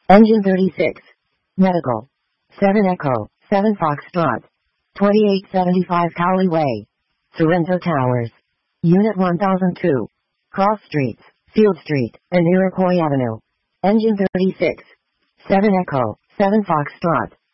Engine 36. Medical. 7 Echo, 7 Foxtrot. 2875 Cowley Way. Sorrento Towers. Unit 1002. Cross Streets, Field Street, and Iroquois Avenue. Engine 36. 7 Echo, 7 Foxtrot.